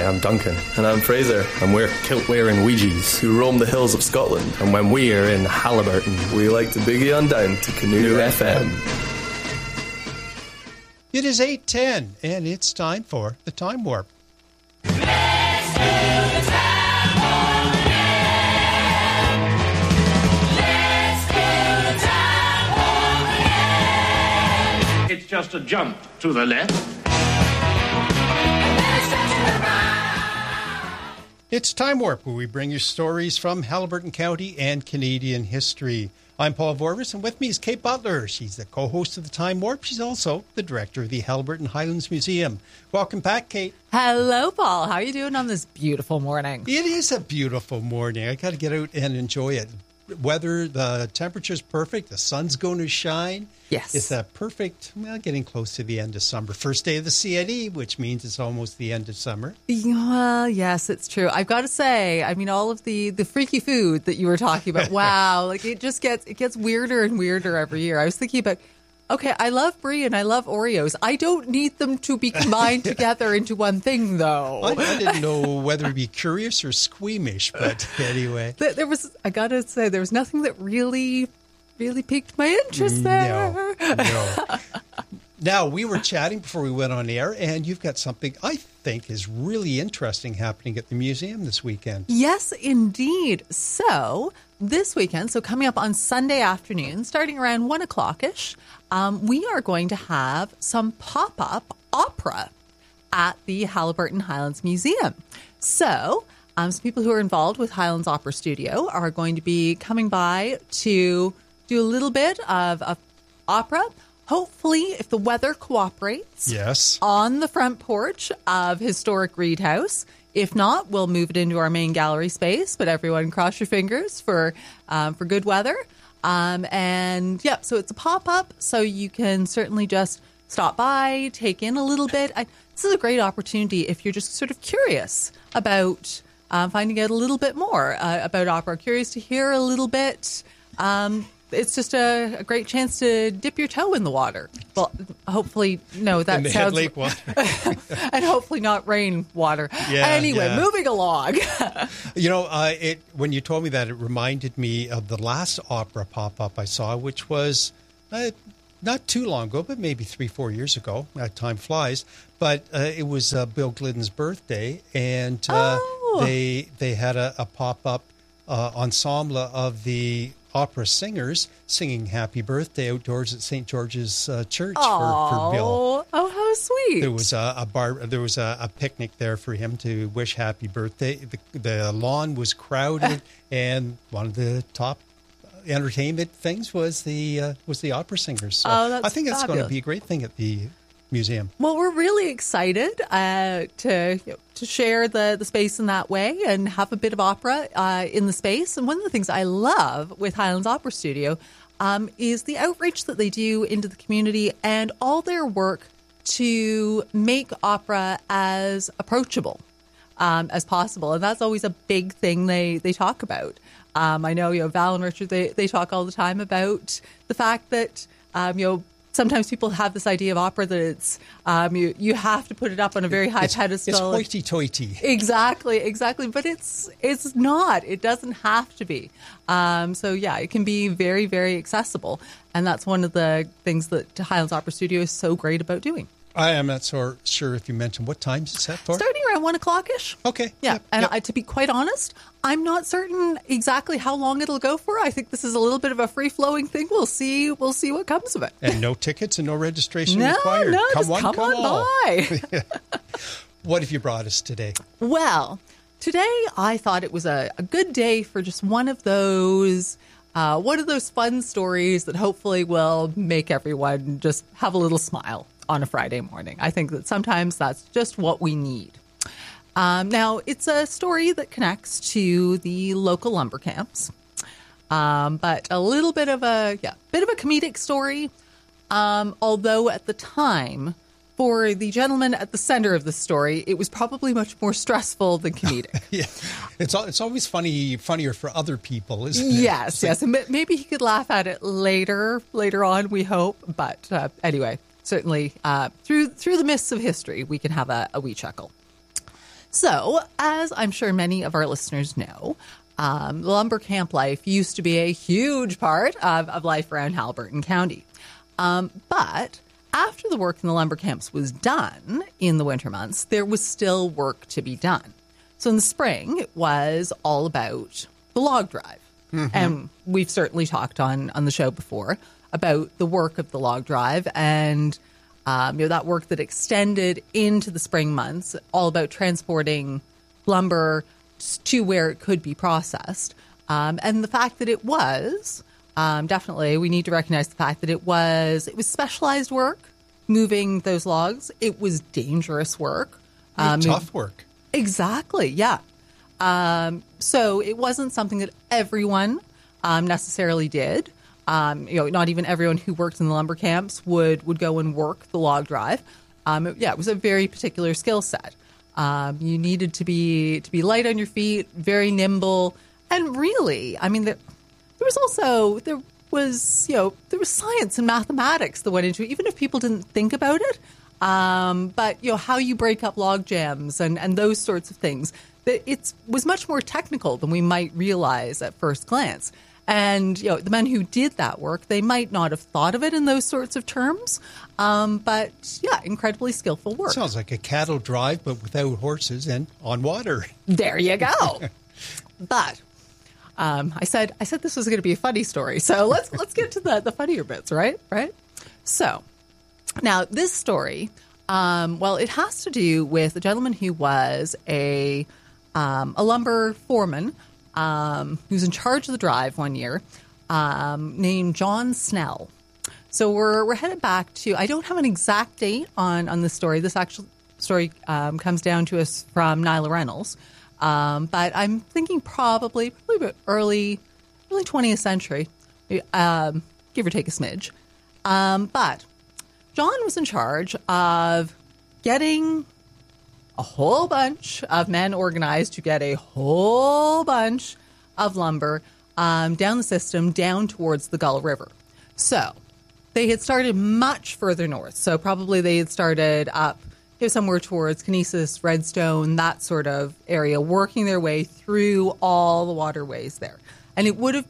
I'm Duncan. And I'm Fraser. And we're kilt-wearing Ouija's who roam the hills of Scotland. And when we are in Halliburton, we like to boogie on down to Canoe FM. It is 8:10, and it's time for the Time Warp. Let's do the Time Warp, yeah. Let's do the Time Warp, yeah. It's just a jump to the left. It's Time Warp, where we bring you stories from Halliburton County and Canadian history. I'm Paul Vorvis, and with me is Kate Butler. She's the co-host of the Time Warp. She's also the director of the Halliburton Highlands Museum. Welcome back, Kate. Hello, Paul. How are you doing on this beautiful morning? It is a beautiful morning. I got to get out and enjoy it. Weather, the temperature's perfect. The sun's going to shine. Yes. It's a perfect, getting close to the end of summer. First day of the CNE, which means it's almost the end of summer. Well, yes, it's true. I've got to say, I mean, all of the freaky food that you were talking about, wow, like it gets weirder and weirder every year. I was thinking about, okay, I love Brie and I love Oreos. I don't need them to be combined together into one thing, though. I didn't know whether to be curious or squeamish, but anyway. I got to say, there was nothing that really piqued my interest there. No. Now, we were chatting before we went on air, and you've got something I think is really interesting happening at the museum this weekend. Yes, indeed. So this weekend, coming up on Sunday afternoon, starting around 1 o'clock-ish, we are going to have some pop-up opera at the Halliburton Highlands Museum. So some people who are involved with Highlands Opera Studio are going to be coming by to do a little bit of opera. Hopefully, if the weather cooperates, yes, on the front porch of historic Reed House. If not, we'll move it into our main gallery space. But everyone, cross your fingers for good weather. So it's a pop-up, so you can certainly just stop by, take in a little bit. This is a great opportunity if you're just sort of curious about finding out a little bit more about opera, curious to hear a little bit. It's just a great chance to dip your toe in the water. Well, hopefully, no, that sounds lake water, and hopefully not rain water. Anyway, moving along. When you told me that, it reminded me of the last opera pop-up I saw, which was not too long ago, but maybe 3-4 years ago. Time flies. But it was Bill Glidden's birthday, and they had a pop-up ensemble of the opera singers singing Happy Birthday outdoors at St. George's Church for Bill. Oh, how sweet. There was a picnic there for him to wish happy birthday. The lawn was crowded, and one of the top entertainment things was the opera singers. So I think it's going to be a great thing at the museum. Well, we're really excited to share the space in that way and have a bit of opera in the space. And one of the things I love with Highlands Opera Studio is the outreach that they do into the community and all their work to make opera as approachable as possible. And that's always a big thing they talk about. I know, Val and Richard, they talk all the time about the fact that, sometimes people have this idea of opera that it's you have to put it up on a very high pedestal. It's hoity-toity. Exactly. But it's not. It doesn't have to be. It can be very, very accessible. And that's one of the things that Highlands Opera Studio is so great about doing. I am not so sure if you mentioned what time is it set for. Starting around 1 o'clock-ish. Okay. Yeah. To be quite honest, I'm not certain exactly how long it'll go for. I think this is a little bit of a free-flowing thing. We'll see what comes of it. And no tickets and no registration required. No, come on by. What have you brought us today? Well, today I thought it was a good day for just one of those fun stories that hopefully will make everyone just have a little smile on a Friday morning. I think that sometimes that's just what we need. Now, it's a story that connects to the local lumber camps, but a little bit of a comedic story. Although at the time, for the gentleman at the center of the story, it was probably much more stressful than comedic. Yeah, it's always funnier for other people, isn't it? Yes. And maybe he could laugh at it later on, we hope. But anyway, certainly through the mists of history, we can have a wee chuckle. So, as I'm sure many of our listeners know, lumber camp life used to be a huge part of life around Haliburton County. But after the work in the lumber camps was done in the winter months, there was still work to be done. So in the spring, it was all about the log drive. And we've certainly talked on the show before about the work of the log drive and that work that extended into the spring months, all about transporting lumber to where it could be processed. And the fact that it was, definitely, we need to recognize the fact that it was specialized work, moving those logs. It was dangerous work. Tough work. Exactly, yeah. So it wasn't something that everyone necessarily did. Not even everyone who worked in the lumber camps would go and work the log drive. It was a very particular skill set. You needed to be light on your feet, very nimble, and really, I mean, there was science and mathematics that went into it, even if people didn't think about it. But how you break up log jams and those sorts of things, that it was much more technical than we might realize at first glance. And the men who did that work, they might not have thought of it in those sorts of terms, but incredibly skillful work. Sounds like a cattle drive, but without horses and on water. There you go. But I said this was going to be a funny story, so let's get to the funnier bits, right? So now this story, it has to do with a gentleman who was a lumber foreman. Who's in charge of the drive one year, named John Snell. So we're headed back to, I don't have an exact date on this story. This actual story comes down to us from Nyla Reynolds. But I'm thinking probably about early 20th century, give or take a smidge. But John was in charge of getting a whole bunch of men organized to get a whole bunch of lumber down the system, down towards the Gull River. So they had started much further north. So probably they had started up somewhere towards Kinesis, Redstone, that sort of area, working their way through all the waterways there. And it would have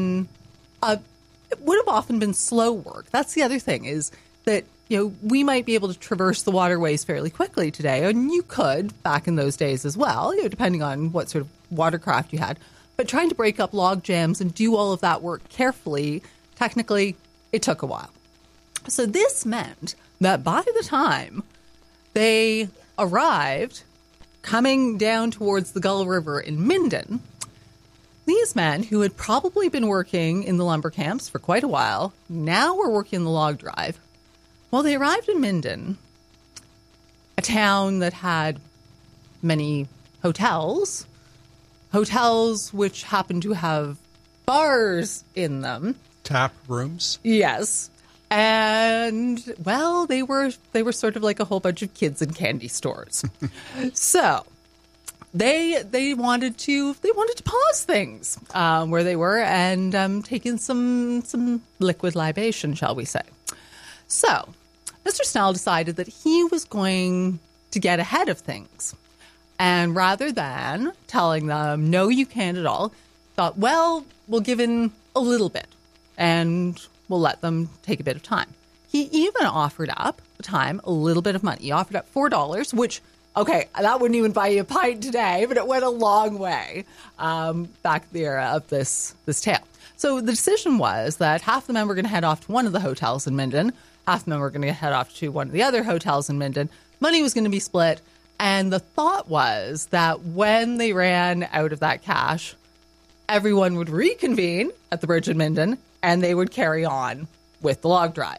often been slow work. That's the other thing, is that we might be able to traverse the waterways fairly quickly today, and you could back in those days as well, depending on what sort of watercraft you had. But trying to break up log jams and do all of that work carefully, technically, it took a while. So this meant that by the time they arrived, coming down towards the Gull River in Minden, these men, who had probably been working in the lumber camps for quite a while, now were working the log drive. Well, they arrived in Minden, a town that had many hotels which happened to have bars in them. Tap rooms. Yes. And, well, they were sort of like a whole bunch of kids and candy stores. So they wanted to pause things where they were and take in some liquid libation, shall we say. So Mr. Snell decided that he was going to get ahead of things. And rather than telling them, no, you can't at all, thought, well, we'll give in a little bit and we'll let them take a bit of time. He even offered up at the time a little bit of money. He offered up $4, which, okay, that wouldn't even buy you a pint today, but it went a long way back in the era of this tale. So the decision was that half the men were going to head off to one of the hotels in Minden, half the men were going to head off to one of the other hotels in Minden. Money was going to be split. And the thought was that when they ran out of that cash, everyone would reconvene at the bridge in Minden and they would carry on with the log drive.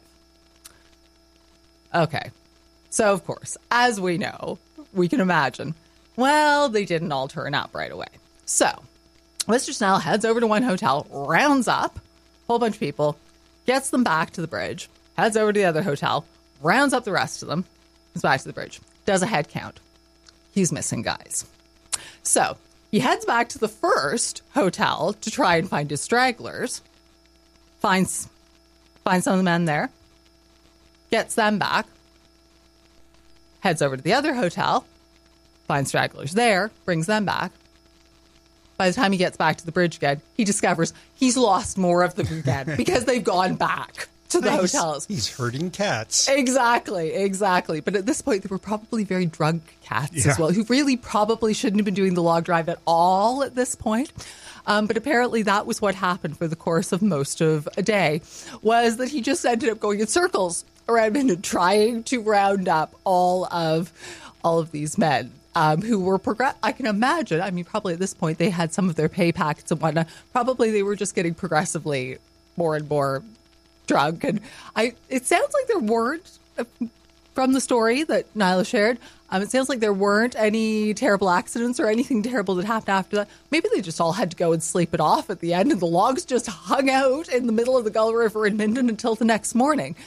Okay. So, of course, as we know, we can imagine, well, they didn't all turn up right away. So Mr. Snell heads over to one hotel, rounds up a whole bunch of people, gets them back to the bridge, heads over to the other hotel, rounds up the rest of them, comes back to the bridge, does a head count. He's missing guys. So he heads back to the first hotel to try and find his stragglers, finds some of the men there, gets them back, heads over to the other hotel, finds stragglers there, brings them back. By the time he gets back to the bridge again, he discovers he's lost more of them again because they've gone back to the hotels. He's herding cats. Exactly. But at this point, they were probably very drunk cats Yeah. as well, who really probably shouldn't have been doing the log drive at all at this point. But apparently that was what happened for the course of most of a day, was that he just ended up going in circles around Minden, trying to round up all of these men. Who were I can imagine, I mean, probably at this point they had some of their pay packets and whatnot. Probably they were just getting progressively more and more drunk. And it sounds like there weren't, from the story that Nyla shared, it sounds like there weren't any terrible accidents or anything terrible that happened after that. Maybe they just all had to go and sleep it off at the end, and the logs just hung out in the middle of the Gull River in Minden until the next morning.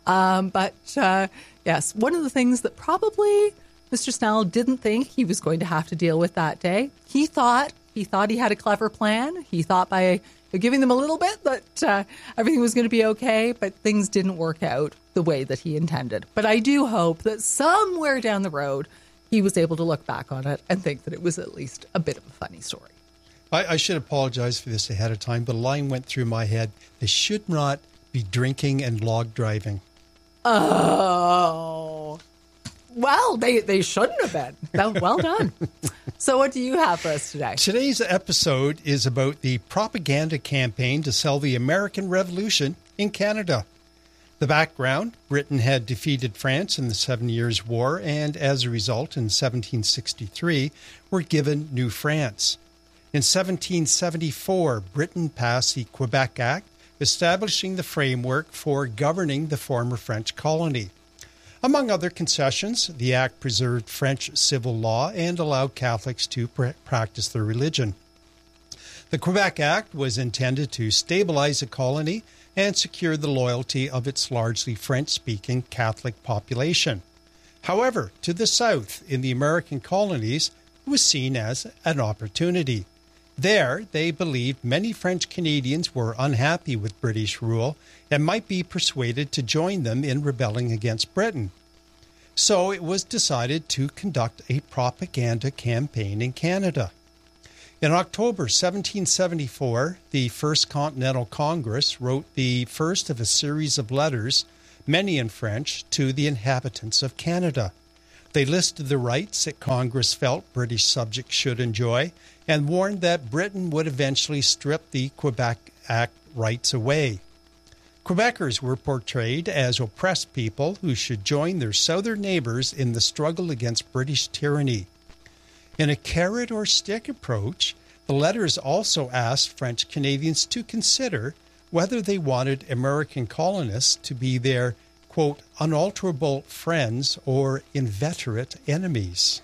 Yes, one of the things that probably Mr. Snell didn't think he was going to have to deal with that day. He thought he had a clever plan. He thought by giving them a little bit that everything was going to be okay, but things didn't work out the way that he intended. But I do hope that somewhere down the road, he was able to look back on it and think that it was at least a bit of a funny story. I should apologize for this ahead of time, but a line went through my head. They should not be drinking and log driving. Oh, well, they shouldn't have been. Well done. So what do you have for us today? Today's episode is about the propaganda campaign to sell the American Revolution in Canada. The background: Britain had defeated France in the 7 Years' War, and as a result, in 1763, were given New France. In 1774, Britain passed the Quebec Act, establishing the framework for governing the former French colony. Among other concessions, the Act preserved French civil law and allowed Catholics to practice their religion. The Quebec Act was intended to stabilize the colony and secure the loyalty of its largely French-speaking Catholic population. However, to the south, in the American colonies, it was seen as an opportunity. There, they believed many French Canadians were unhappy with British rule and might be persuaded to join them in rebelling against Britain. So it was decided to conduct a propaganda campaign in Canada. In October 1774, the First Continental Congress wrote the first of a series of letters, many in French, to the inhabitants of Canada. They listed the rights that Congress felt British subjects should enjoy and warned that Britain would eventually strip the Quebec Act rights away. Quebecers were portrayed as oppressed people who should join their southern neighbors in the struggle against British tyranny. In a carrot or stick approach, the letters also asked French Canadians to consider whether they wanted American colonists to be their, quote, unalterable friends or inveterate enemies.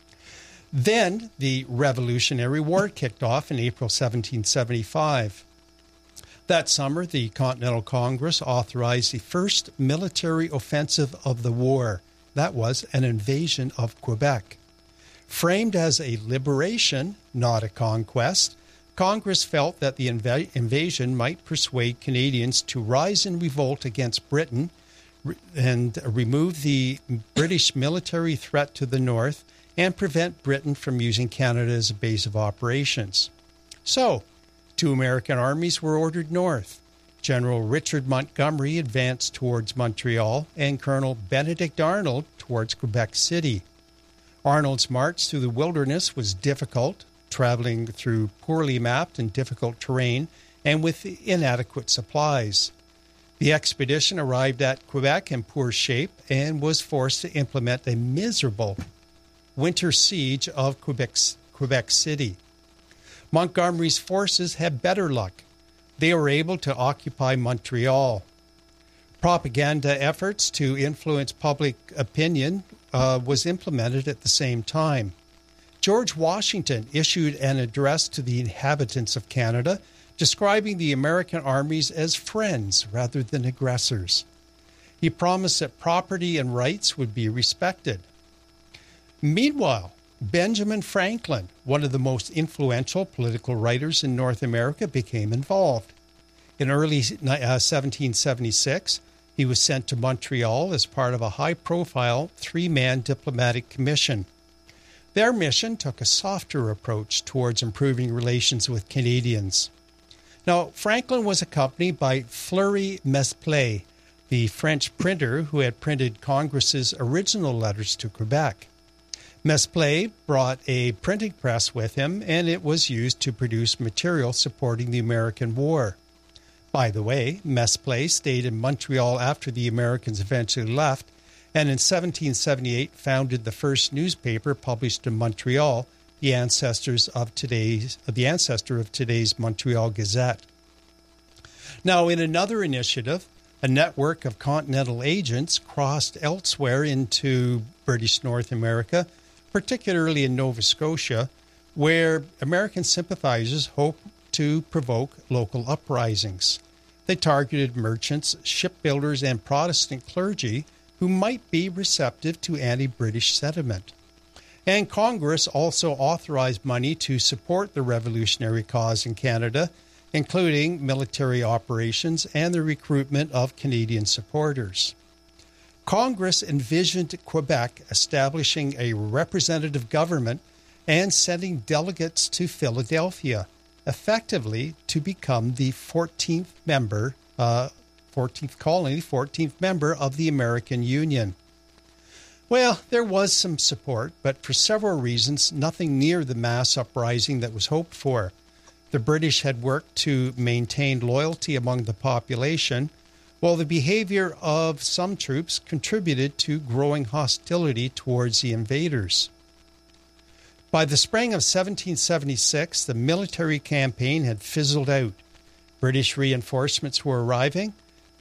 Then the Revolutionary War kicked off in April 1775. That summer, the Continental Congress authorized the first military offensive of the war. That was an invasion of Quebec. Framed as a liberation, not a conquest, Congress felt that the invasion might persuade Canadians to rise in revolt against Britain and remove the British military threat to the north and prevent Britain from using Canada as a base of operations. So, 2 American armies were ordered north. General Richard Montgomery advanced towards Montreal and Colonel Benedict Arnold towards Quebec City. Arnold's march through the wilderness was difficult, traveling through poorly mapped and difficult terrain and with inadequate supplies. The expedition arrived at Quebec in poor shape and was forced to implement a miserable winter siege of Quebec City. Montgomery's forces had better luck. They were able to occupy Montreal. Propaganda efforts to influence public opinion was implemented at the same time. George Washington issued an address to the inhabitants of Canada, describing the American armies as friends rather than aggressors. He promised that property and rights would be respected. Meanwhile, Benjamin Franklin, one of the most influential political writers in North America, became involved. In early 1776, he was sent to Montreal as part of a high-profile 3-man diplomatic commission. Their mission took a softer approach towards improving relations with Canadians. Now, Franklin was accompanied by Fleury Mesplet, the French printer who had printed Congress's original letters to Quebec. Mesplet brought a printing press with him, and it was used to produce material supporting the American war. By the way, Mesplet stayed in Montreal after the Americans eventually left, and in 1778 founded the first newspaper published in Montreal, the ancestor of today's Montreal Gazette. Now, in another initiative, a network of continental agents crossed elsewhere into British North America, particularly in Nova Scotia, where American sympathizers hoped to provoke local uprisings. They targeted merchants, shipbuilders, and Protestant clergy who might be receptive to anti-British sentiment. And Congress also authorized money to support the revolutionary cause in Canada, including military operations and the recruitment of Canadian supporters. Congress envisioned Quebec establishing a representative government and sending delegates to Philadelphia, effectively to become the 14th member of the American Union. Well, there was some support, but for several reasons, nothing near the mass uprising that was hoped for. The British had worked to maintain loyalty among the population, while the behavior of some troops contributed to growing hostility towards the invaders. By the spring of 1776, the military campaign had fizzled out. British reinforcements were arriving.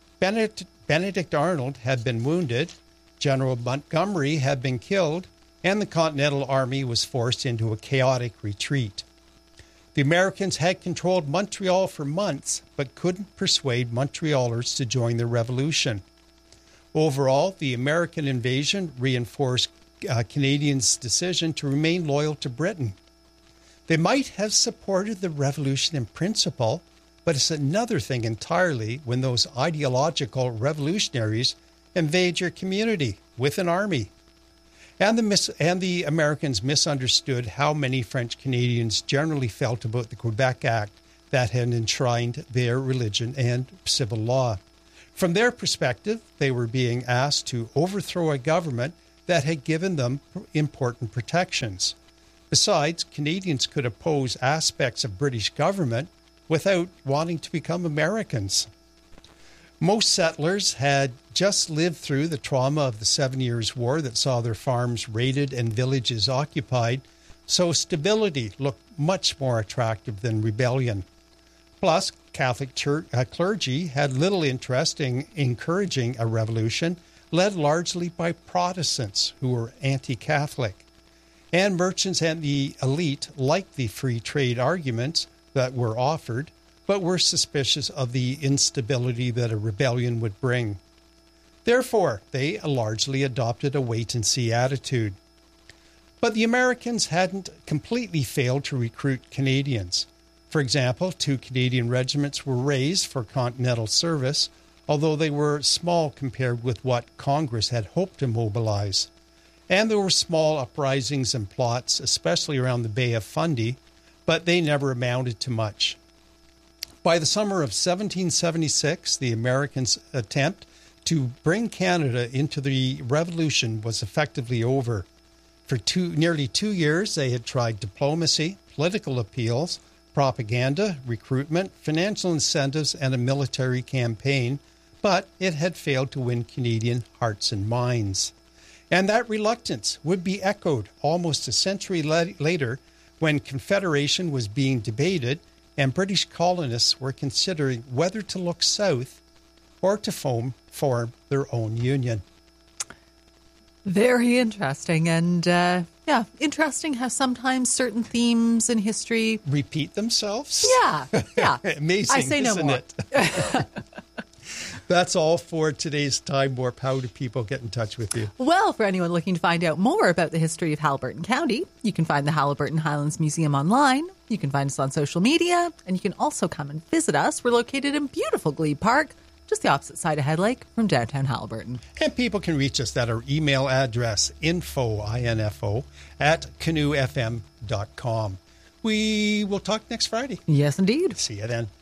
Benedict Arnold had been wounded, General Montgomery had been killed, and the Continental Army was forced into a chaotic retreat. The Americans had controlled Montreal for months, but couldn't persuade Montrealers to join the revolution. Overall, the American invasion reinforced Canadians' decision to remain loyal to Britain. They might have supported the revolution in principle, but it's another thing entirely when those ideological revolutionaries invade your community with an army. And the Americans misunderstood how many French Canadians generally felt about the Quebec Act that had enshrined their religion and civil law. From their perspective, they were being asked to overthrow a government that had given them important protections. Besides, Canadians could oppose aspects of British government without wanting to become Americans. Most settlers had just lived through the trauma of the 7 Years' War that saw their farms raided and villages occupied, so stability looked much more attractive than rebellion. Plus, Catholic clergy had little interest in encouraging a revolution led largely by Protestants who were anti-Catholic. And merchants and the elite liked the free trade arguments that were offered, but were suspicious of the instability that a rebellion would bring. Therefore, they largely adopted a wait-and-see attitude. But the Americans hadn't completely failed to recruit Canadians. For example, 2 Canadian regiments were raised for continental service, although they were small compared with what Congress had hoped to mobilize. And there were small uprisings and plots, especially around the Bay of Fundy, but they never amounted to much. By the summer of 1776, the Americans' attempt to bring Canada into the Revolution was effectively over. For nearly 2 years, they had tried diplomacy, political appeals, propaganda, recruitment, financial incentives, and a military campaign, but it had failed to win Canadian hearts and minds. And that reluctance would be echoed almost a century later when Confederation was being debated and British colonists were considering whether to look south or to form their own union. Very interesting. And interesting how sometimes certain themes in history repeat themselves. Yeah. Amazing, I say no isn't more. it? That's all for today's Time Warp. How do people get in touch with you? Well, for anyone looking to find out more about the history of Haliburton County, you can find the Haliburton Highlands Museum online. You can find us on social media, and you can also come and visit us. We're located in beautiful Glebe Park, just the opposite side of Head Lake from downtown Haliburton. And people can reach us at our email address, info, at canoefm.com. We will talk next Friday. Yes, indeed. See you then.